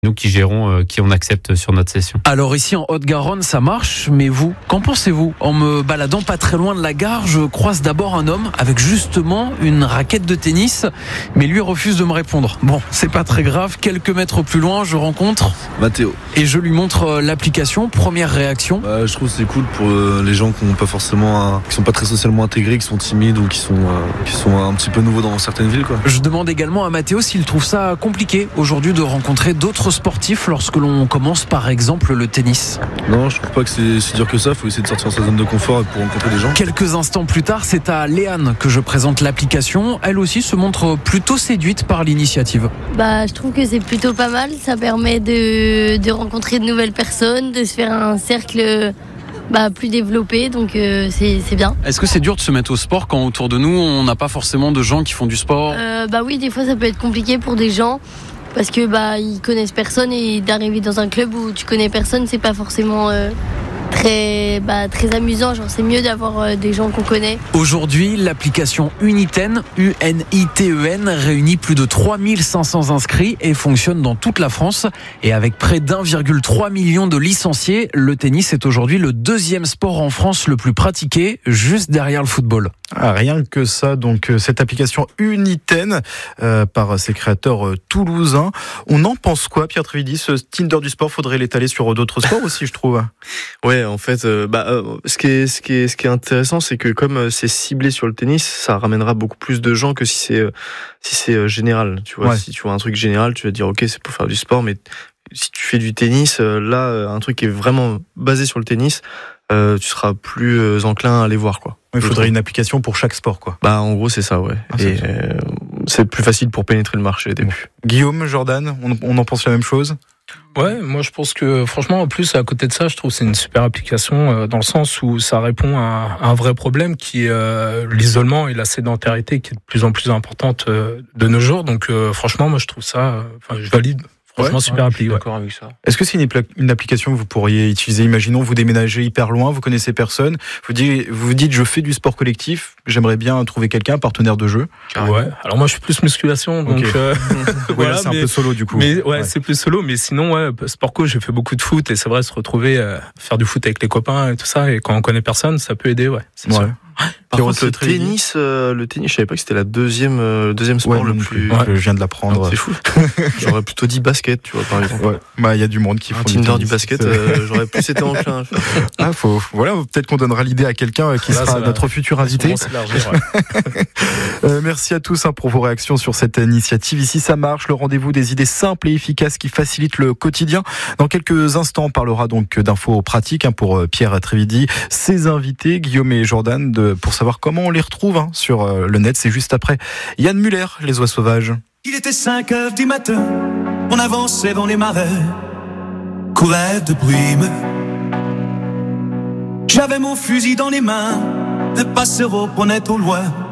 nous qui gérons, qui on accepte sur notre session. Alors ici en Haute-Garonne ça marche, mais vous, qu'en pensez-vous ? En me baladant pas très loin de la gare, je croise d'abord un homme avec justement une raquette de tennis, mais lui refuse de me répondre. Bon, c'est pas très grave, quelques mètres plus loin je rencontre Mathéo. Et je lui montre l'application. Première réaction. Je trouve que c'est cool pour les gens qui n'ont pas forcément, qui sont pas très socialement intégrés, qui sont timides ou qui sont un petit peu nouveaux dans certaines villes, quoi. Je demande également à Mathéo s'il trouve ça compliqué aujourd'hui de rencontrer d'autres sportifs lorsque l'on commence par exemple le tennis. Non, je trouve pas que c'est si dur que ça. Il faut essayer de sortir de sa zone de confort pour rencontrer des gens. Quelques instants plus tard, c'est à Léane que je présente l'application. Elle aussi se montre plutôt séduite par l'initiative. Je trouve que c'est plutôt pas mal. Ça permet de rencontrer de nouvelles personnes, de se faire un cercle plus développé, donc c'est bien. Est-ce que c'est dur de se mettre au sport quand autour de nous on n'a pas forcément de gens qui font du sport ? Oui, des fois ça peut être compliqué pour des gens parce que ils connaissent personne et d'arriver dans un club où tu connais personne, c'est pas forcément très amusant. Genre c'est mieux d'avoir des gens qu'on connaît. Aujourd'hui, l'application Uniten, UNITEN, réunit plus de 3500 inscrits et fonctionne dans toute la France. Et avec près d'1,3 million de licenciés, le tennis est aujourd'hui le deuxième sport en France le plus pratiqué, juste derrière le football. Rien que ça, donc cette application Uniten par ses créateurs toulousains. On en pense quoi, Pierre Trévidy ? Ce Tinder du sport, faudrait l'étaler sur d'autres sports aussi, je trouve. Ouais, en fait, ce qui est intéressant, c'est que comme c'est ciblé sur le tennis, ça ramènera beaucoup plus de gens que si c'est général. Tu vois, ouais. Si tu vois un truc général, tu vas dire ok, c'est pour faire du sport, mais si tu fais du tennis, un truc qui est vraiment basé sur le tennis, tu seras plus enclin à aller voir, quoi. Il faudrait une application pour chaque sport, quoi. En gros, c'est ça, ouais. Et c'est plus facile pour pénétrer le marché au début. Guillaume, Jordan, on en pense la même chose ? Ouais, moi je pense que franchement, en plus à côté de ça, je trouve que c'est une super application dans le sens où ça répond à un vrai problème qui est l'isolement et la sédentarité qui est de plus en plus importante de nos jours. Donc franchement, moi je trouve ça, je valide. Franchement, super appli. D'accord avec ça. Est-ce que c'est une application que vous pourriez utiliser ? Imaginons, vous déménagez hyper loin, vous connaissez personne, vous vous dites je fais du sport collectif, j'aimerais bien trouver quelqu'un, un partenaire de jeu. Ouais. Alors moi je suis plus musculation, donc voilà, c'est un peu solo du coup. Mais ouais, c'est plus solo. Mais sinon, sport co, j'ai fait beaucoup de foot et c'est vrai se retrouver faire du foot avec les copains et tout ça. Et quand on connaît personne, ça peut aider, ouais. C'est sûr. Par contre, le tennis, je savais pas que c'était la deuxième sport le plus. Je viens de l'apprendre. C'est fou. J'aurais plutôt dit basket, tu vois, par exemple. Ouais. Y a du monde qui font Tinder du basket. J'aurais plus été enclin. Peut-être qu'on donnera l'idée à quelqu'un qui sera notre futur invité. Merci à tous pour vos réactions sur cette initiative. Ici, ça marche. Le rendez-vous des idées simples et efficaces qui facilitent le quotidien. Dans quelques instants, on parlera donc d'infos pratiques pour Pierre Trévidy, ses invités, Guillaume et Jordan, pour savoir comment on les retrouve sur le net. C'est juste après Yann Muller, Les Oies Sauvages. Il était 5h du matin, on avançait dans les marais, courait de brume. J'avais mon fusil dans les mains, des passereaux ponnaient au loin.